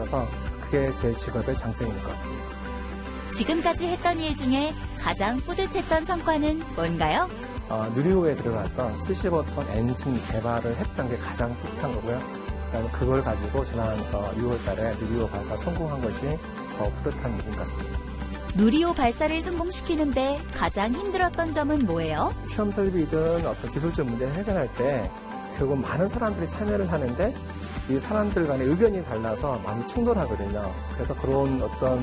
있어서 그게 제 직업의 장점인 것 같습니다. 지금까지 했던 일 중에 가장 뿌듯했던 성과는 뭔가요? 누리호에 들어갔던 75톤 엔진 개발을 했던 게 가장 뿌듯한 거고요. 그걸 가지고 지난 6월 달에 누리호 발사 성공한 것이 더 뿌듯한 일인 것 같습니다. 누리호 발사를 성공시키는데 가장 힘들었던 점은 뭐예요? 시험 설비든 어떤 기술적 문제를 해결할 때 결국 많은 사람들이 참여를 하는데 이 사람들 간의 의견이 달라서 많이 충돌하거든요. 그래서 그런 어떤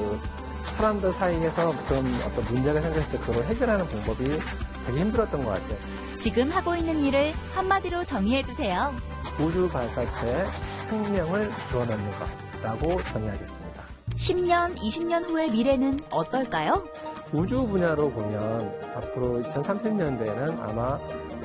사람들 사이에서 그런 어떤 문제가 생겼을 때 그걸 해결하는 방법이 되게 힘들었던 것 같아요. 지금 하고 있는 일을 한마디로 정의해 주세요. 우주 발사체의 생명을 불어넣는 것라고 정의하겠습니다. 10년, 20년 후의 미래는 어떨까요? 우주 분야로 보면 앞으로 2030년대에는 아마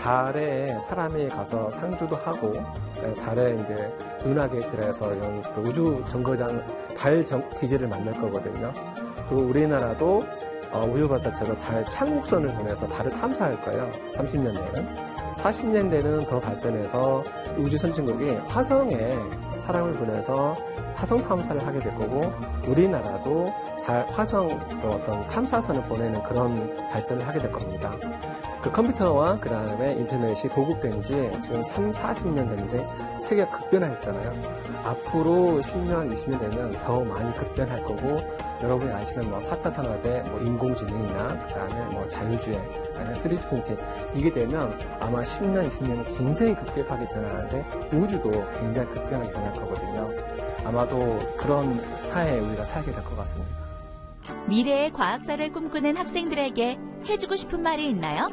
달에 사람이 가서 상주도 하고 달에 이제 은하계 들어서 이런 우주 정거장 달 기지를 만들 거거든요. 그리고 우리나라도 우주 발사체로 달 착륙선을 보내서 달을 탐사할 거예요. 30년대에는. 40년대는 더 발전해서 우주 선진국이 화성에 사람을 보내서 화성 탐사를 하게 될 거고 우리나라도 화성 어떤 탐사선을 보내는 그런 발전을 하게 될 겁니다. 그 컴퓨터와 그 다음에 인터넷이 보급된 지 지금 40년 됐는데 세계가 급변했잖아요. 앞으로 10년, 20년 되면 더 많이 급변할 거고 여러분이 아시는 4차 산업의 인공지능이나 그 다음에 자율주행, 아니면 3D 프린팅 이게 되면 아마 10년, 20년은 굉장히 급격하게 변하는데 우주도 굉장히 급격하게 변할 거거든요. 아마도 그런 사회에 우리가 살게 될 것 같습니다. 미래의 과학자를 꿈꾸는 학생들에게 해주고 싶은 말이 있나요?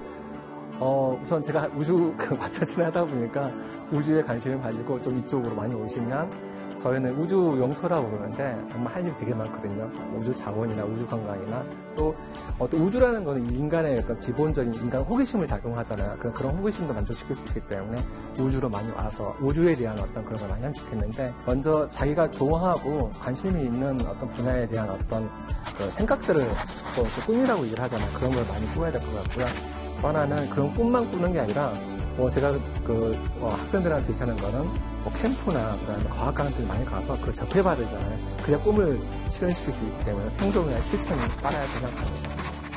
우선 제가 우주 발사체를 하다 보니까 우주에 관심을 가지고 좀 이쪽으로 많이 오시면 저희는 우주 영토라고 그러는데 정말 할 일이 되게 많거든요. 우주 자원이나 우주 관광이나 또 어떤 우주라는 거는 인간의 어떤 기본적인 인간 호기심을 작용하잖아요. 그런 호기심도 만족시킬 수 있기 때문에 우주로 많이 와서 우주에 대한 어떤 그런 걸 많이 하면 좋겠는데 먼저 자기가 좋아하고 관심이 있는 어떤 분야에 대한 어떤 그 생각들을 또 꿈이라고 얘기를 하잖아요. 그런 걸 많이 꾸어야 될 것 같고요. 또 하나는 그런 꿈만 꾸는 게 아니라 제가 학생들한테 얘기하는 거는 캠프나 그다음에 과학 강사들 많이 가서 그걸 접해봐야 되잖아요. 그냥 꿈을 실현시킬 수 있기 때문에 평소 그냥 실천이 따라야 생각합니다.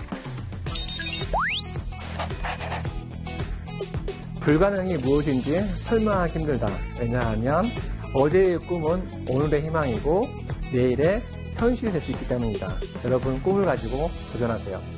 불가능이 무엇인지 설명하기 힘들다. 왜냐하면 어제의 꿈은 오늘의 희망이고 내일의 현실이 될 수 있기 때문이다. 여러분 꿈을 가지고 도전하세요.